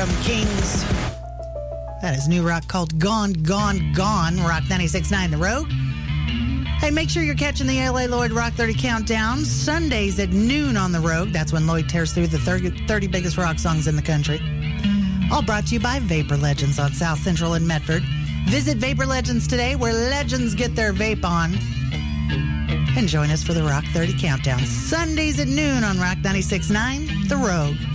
Autumn Kings. That is new rock called Gone, Gone, Gone. Rock 96.9 The Rogue. Hey, make sure you're catching the L.A. Lloyd Rock 30 Countdown Sundays at noon on The Rogue. That's when Lloyd tears through the 30 biggest rock songs in the country. All brought to you by Vapor Legends on South Central in Medford. Visit Vapor Legends today, where legends get their vape on. And join us for the Rock 30 Countdown Sundays at noon on Rock 96.9 The Rogue.